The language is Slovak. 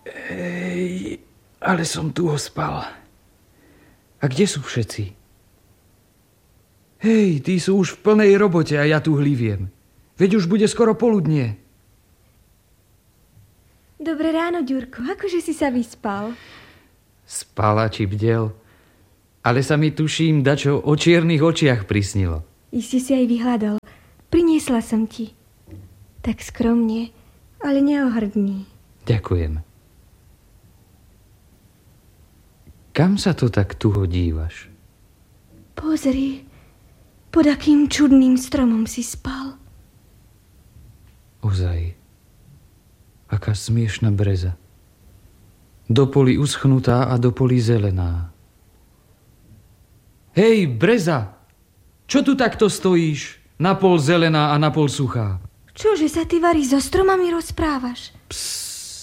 Ale som tu spal. A kde sú všetci? Hej, tí sú už v plnej robote a ja tu hliviem. Veď už bude skoro poludnie. Dobré ráno, Ďurko. Akože si sa vyspal? Spala či bdel. Ale sa mi, tuším, dačo o čiernych očiach prisnilo. Iste si aj vyhľadol. Priniesla som ti. Tak skromne, ale neohrdný. Ďakujem. Kam sa to tak tuho dívaš? Pozri, pod akým čudným stromom si spal. Ozaj, aká smiešná breza. Do poli uschnutá a do poli zelená. Hej, breza! Čo tu takto stojíš? Napol zelená a napol suchá. Čože sa ty, Vary, so stromami rozprávaš? Psst.